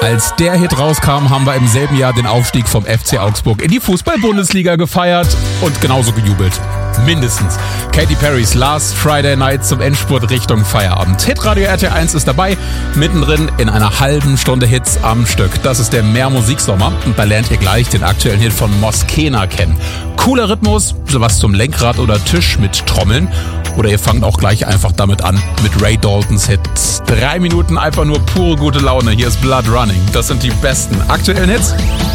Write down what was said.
Als der Hit rauskam, haben wir im selben Jahr den Aufstieg vom FC Augsburg in die Fußball-Bundesliga gefeiert und genauso gejubelt. Mindestens. Katy Perrys Last Friday Night zum Endspurt Richtung Feierabend. Hitradio RTL 1 ist dabei, mittendrin in einer halben Stunde Hits am Stück. Das ist der Mehr Musiksommer und da lernt ihr gleich den aktuellen Hit von Moskena kennen. Cooler Rhythmus, sowas zum Lenkrad oder Tisch mit Trommeln. Oder ihr fangt auch gleich einfach damit an, mit Ray Daltons Hits. 3 Minuten einfach nur pure gute Laune. Hier ist Blood Running. Das sind die besten aktuellen Hits.